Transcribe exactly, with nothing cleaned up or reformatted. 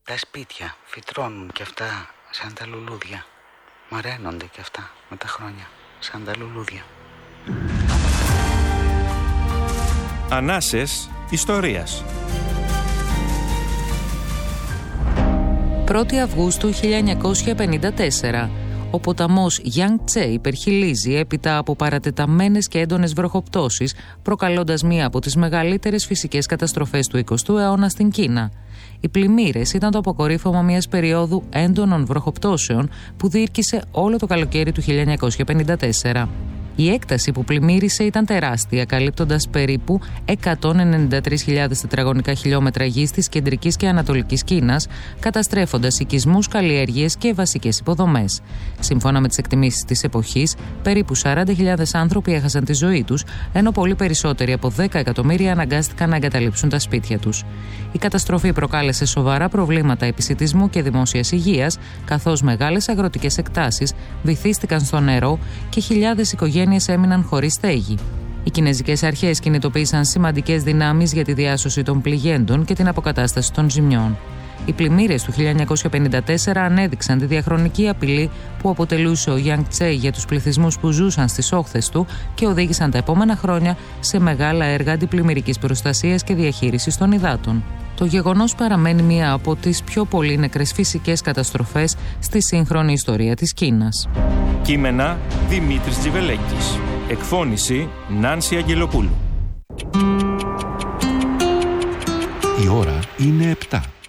Τα σπίτια φυτρώνουν και αυτά σαν τα λουλούδια. Μαραίνονται και αυτά με τα χρόνια σαν τα λουλούδια. Ανάσες ιστορίας. πρώτη Αυγούστου χίλια εννιακόσια πενήντα τέσσερα. Ο ποταμός Γιάνγκτσε υπερχειλίζει έπειτα από παρατεταμένες και έντονες βροχοπτώσεις, προκαλώντας μία από τις μεγαλύτερες φυσικές καταστροφές του εικοστού αιώνα στην Κίνα. Οι πλημμύρες ήταν το αποκορύφωμα μιας περίοδου έντονων βροχοπτώσεων που διήρκησε όλο το καλοκαίρι του χίλια εννιακόσια πενήντα τέσσερα. Η έκταση που πλημμύρισε ήταν τεράστια, καλύπτοντας περίπου εκατόν ενενήντα τρεις χιλιάδες τετραγωνικά χιλιόμετρα γης της κεντρικής και ανατολικής Κίνας, καταστρέφοντας οικισμούς, καλλιέργειες και βασικές υποδομές. Σύμφωνα με τις εκτιμήσεις της εποχής, περίπου σαράντα χιλιάδες άνθρωποι έχασαν τη ζωή τους, ενώ πολύ περισσότεροι από δέκα εκατομμύρια αναγκάστηκαν να εγκαταλείψουν τα σπίτια τους. Η καταστροφή προκάλεσε σοβαρά προβλήματα επισιτισμού και δημόσιας υγείας, καθώς μεγάλες αγροτικές εκτάσεις βυθίστηκαν στο νερό και χιλιάδες οικογένειες έμειναν χωρίς στέγη. Οι κινεζικές αρχές κινητοποίησαν σημαντικές δυνάμεις για τη διάσωση των πληγέντων και την αποκατάσταση των ζημιών. Οι πλημμύρες του χίλια εννιακόσια πενήντα τέσσερα ανέδειξαν τη διαχρονική απειλή που αποτελούσε ο Γιάνγκτσε για τους πληθυσμούς που ζούσαν στις όχθες του και οδήγησαν τα επόμενα χρόνια σε μεγάλα έργα αντιπλημμυρικής προστασίας και διαχείρισης των υδάτων. Το γεγονός παραμένει μία από τις πιο πολύ νεκρές φυσικές καταστροφές στη σύγχρονη ιστορία της Κίνας. Κείμενα Δημήτρης Τζιβελέκης. Εκφώνηση Νάνση Αγγελοπούλου. Η ώρα είναι επτά.